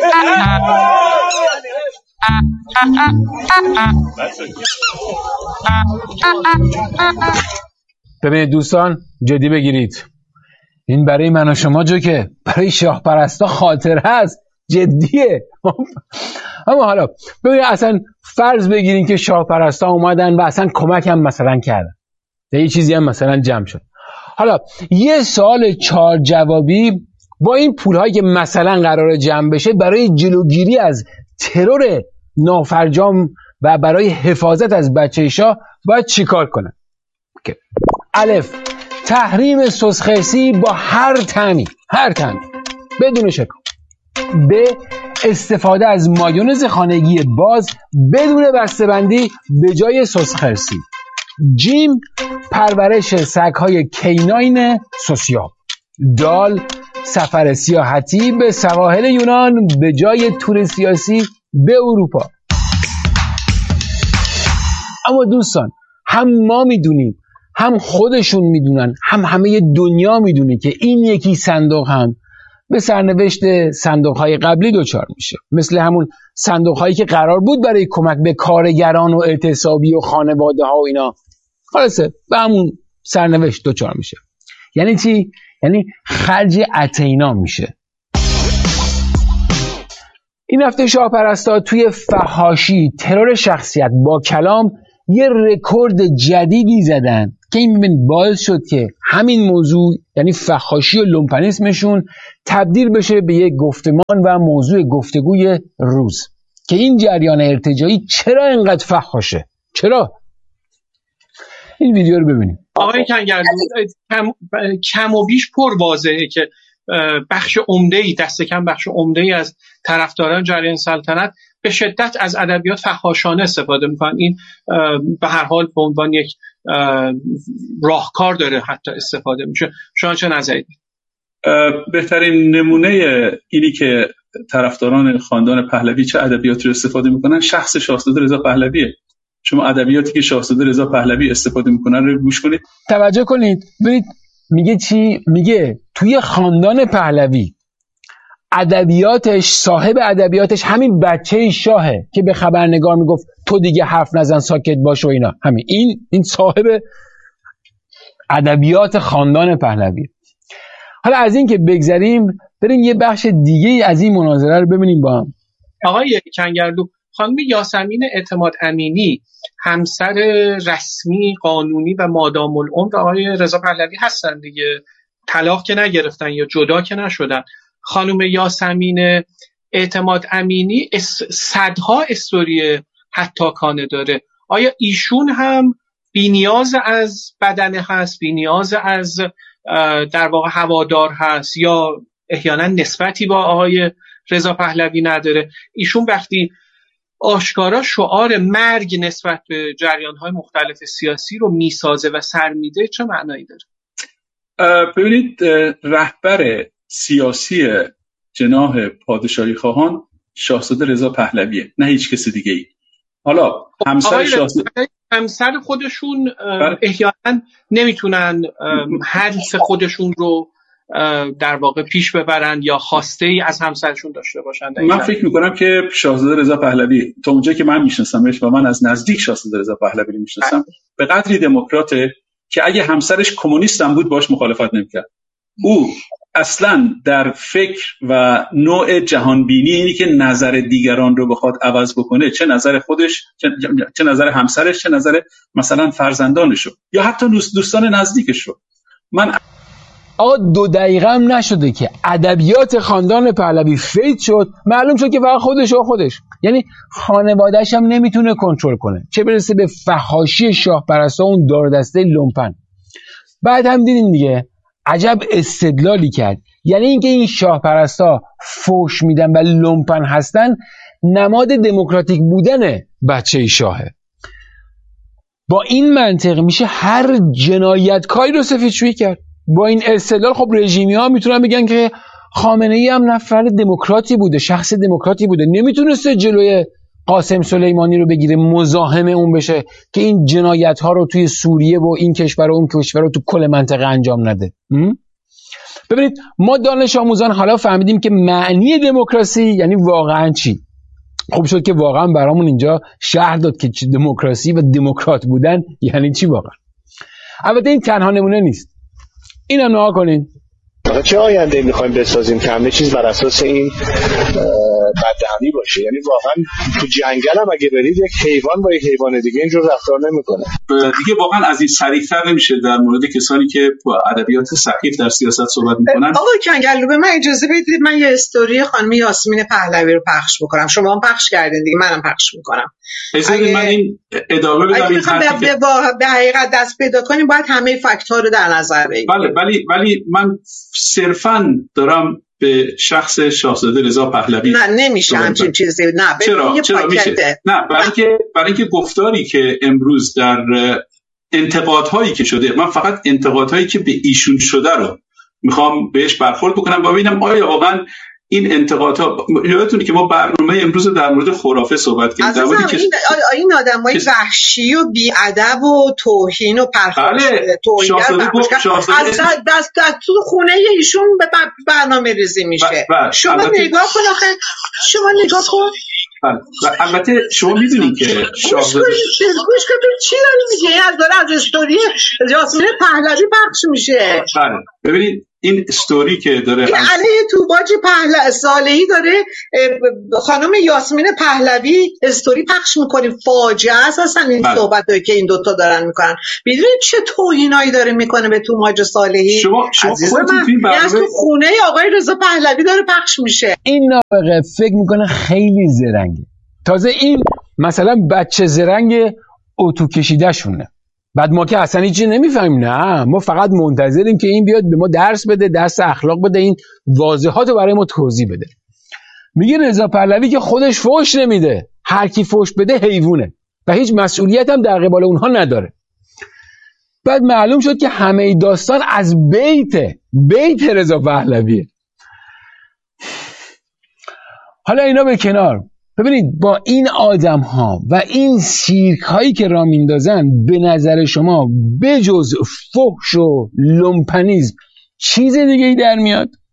ببینید دوستان، جدی بگیرید، این برای من و شما جوکه، برای شاه پرستا خاطر هست، جدیه. اما حالا ببینید، اصلا فرض بگیرین که شاه پرستا اومدن و اصلا کمک هم مثلا کردن، یه چیزی هم مثلا جمع شد. حالا یه سوال 4 جوابی با این پولهایی که مثلا قراره جمع بشه برای جلوگیری از ترور نافرجام و برای حفاظت از بچه شاه باید چیکار کنن؟ الف، تحریم سسخرسی با هر طعمی بدون شک. ب، استفاده از مایونز خانگی باز بدون بسته‌بندی به جای سسخرسی. جیم، پرورش سگ‌های کیناین سوسیاب. دال، سفر سیاحتی به سواحل یونان به جای تور سیاسی به اروپا. اما دوستان، هم ما میدونیم، هم خودشون میدونن، هم همه دنیا میدونه که این یکی صندوق هم به سرنوشت صندوق‌های قبلی دچار میشه، مثل همون صندوق‌هایی که قرار بود برای کمک به کارگران و اعتصابی و خانواده‌ها و اینا، خلاصه به همون سرنوشت دچار میشه. یعنی چی؟ یعنی خرج اتینا میشه. این هفته شاه پرستا توی فحاشی، ترور شخصیت با کلام یه رکورد جدیدی زدن که این باعث شد که همین موضوع، یعنی فحاشی و لومپنیسمشون، تبدیل بشه به یک گفتمان و موضوع گفتگوی روز، که این جریان ارتجاعی چرا اینقدر فحاشه؟ چرا؟ این ویدیو رو ببینیم. آقای کنگردو، کم و بیش پر واضحه که بخش عمده‌ای، دست کم بخش عمده‌ای از طرفداران جریان سلطنت به شدت از ادبیات فحاشانه استفاده میکنن. این به هر حال به عنوان یک راهکار داره حتی استفاده میشه. شما چه نظری؟ بهترین نمونه اینی که طرفداران خاندان پهلوی چه ادبیاتی رو استفاده میکنن شخص شاهزاده رضا پهلویه. شما ادبیاتی که شاهزاده رضا پهلوی استفاده میکنن رو گوش کنید. توجه کنید. ببینید میگه چی؟ میگه توی خاندان پهلوی ادبیاتش، صاحب ادبیاتش همین بچه شاهه که به خبرنگار میگفت تو دیگه حرف نزن، ساکت باش و اینا. همین این صاحب ادبیات خاندان پهلوی. حالا از این که بگذریم، بریم یه بخش دیگه از این مناظره رو ببینیم با هم. آقای کنگردو، خانم یاسمین اعتماد امینی همسر رسمی قانونی و مادام العمر آقای رضا پهلوی هستن دیگه، طلاق که نگرفتن یا جدا که نشدن. خانم یاسمین اعتماد امینی صدها استوری حتاکانه داره. آیا ایشون هم بی‌نیاز از بدنه هست، بی‌نیاز از در واقع هوادار هست، یا احیانا نسبتی با آقای رضا پهلوی نداره؟ ایشون وقتی آشکارا شعار مرگ نسبت به جریان‌های مختلف سیاسی رو میسازه و سر میده، چه معنایی داره؟ ببینید، رهبر سیاسی جناح پادشاهی خواهان شاهزاده رضا پهلویه، نه هیچ کسی دیگه ای. حالا همسر خودشون احیانا نمیتونن حرف خودشون رو در واقع پیش ببرن یا خواسته ای از همسرشون داشته باشن. من فکر میکنم که شاهزاده رضا پهلوی، تا اونجایی که من میشناسمش و من از نزدیک شاهزاده رضا پهلوی رو میشناسم، به قدری دموکراته که اگه همسرش کمونیست هم بود باش مخالفت نمیکرد. او اصلا در فکر و نوع جهانبینی، اینی که نظر دیگران رو بخواد عوض بکنه، چه نظر خودش، چه نظر همسرش، چه نظر مثلا فرزندانش رو، یا حتی دوستان نزدیکش رو. من آقا 2 دقیقه هم نشده که ادبیات خاندان پهلوی فیض شد، معلوم شد که فقط خودش، یعنی خانواده‌اش هم نمیتونه کنترل کنه، چه برسه به فحاشی شاه پرستا، اون دار دسته لومپن. بعد هم دیدین دیگه عجب استدلالی کرد، یعنی اینکه این شاه پرستا فوش میدن و لومپن هستن نماد دموکراتیک بودن بچه شاهه. با این منطق میشه هر جنایتکاری رو سفیدشویی کرد. با این استدلال خب رژیمی ها میتونن بگن که خامنه ای هم نفر دموکراتی بوده، شخص دموکراتی بوده، نمیتونسته جلوی قاسم سلیمانی رو بگیره، مزاحم اون بشه که این جنایت ها رو توی سوریه و این کشور و اون کشور رو تو کل منطقه انجام نده. ببینید ما دانش آموزان حالا فهمیدیم که معنی دموکراسی یعنی واقعا چی. خوب شد که واقعا برامون اینجا شرح داد که دموکراسی و دموکرات بودن یعنی چی واقعا. البته این تنها نمونه نیست، اینم نگاه کنین. چه آینده میخوایم بسازیم که همه چیز بر اساس این بددهنی باشه؟ یعنی واقعا تو جنگل هم اگه برید یک حیوان با یک حیوان دیگه اینجور رفتار نمیکنه دیگه. واقعا از این سریع‌تر نمیشه در مورد کسانی که با ادبیات سخیف در سیاست صحبت میکنن. آقا کنگلو به من اجازه بدید من یه استوری خانم یاسمین پهلوی رو پخش بکنم. شما هم پخش کردین دیگه، منم پخش میکنم. اگه من این ادامه بدم این به حقیقت دست پیدا کنیم باید همه فاکتور رو در نظر بگیریم. بله ولی من صرفاً دارم به شخص شاهزاده رضا پهلوی نه نمیشه همچین چیزی. نه چرا میشه؟ نه برای اینکه گفتاری که امروز در انتقادهایی که شده، من فقط انتقادهایی که به ایشون شده رو میخوام بهش برخورد بکنم و ببینم آیا واقعا این انتقادها، یادتونه که ما برنامه امروز در مورد خرافه صحبت کردیم، در مورد این آدمای وحشی و بی‌ادب و توهین و پرخاش از دست تو خونه ایشون به برنامه ریزی میشه. شما نگاه کن. البته شما میدونید که شاهزاده گوش کن چی داری میگه؟ از داره از استوری یاسمین پهلوی پخش میشه. بله ببینید این استوری که داره علیه توباج صالحی داره خانم یاسمین پهلوی استوری پخش میکنیم. فاجعه است اصلا این صحبتایی که این دوتا دارن میکنن. میدونید چه توهینایی داره میکنه به توباج صالحی؟ شما از تو خونه آقای رضا پهلوی داره پخش میشه. این نابغه فکر میکنه خیلی زرنگه. تازه این مثلا بچه زرنگ اتو کشیده شونه. بعد ما که اصلا هیچی نمیفهمیم. نه ما فقط منتظریم که این بیاد به ما درس بده، درس اخلاق بده، این واضحات رو برای ما توضیح بده. میگه رضا پهلوی که خودش فحش نمیده، هر کی فحش بده حیوونه و هیچ مسئولیت هم در قبال اونها نداره. بعد معلوم شد که همه داستان از بیت رضا پهلویه. حالا اینا به کنار، ببینید با این آدم ها و این سیرک هایی که را میندازن، به نظر شما بجز فحش و لومپنیسم چیز دیگه ای در میاد؟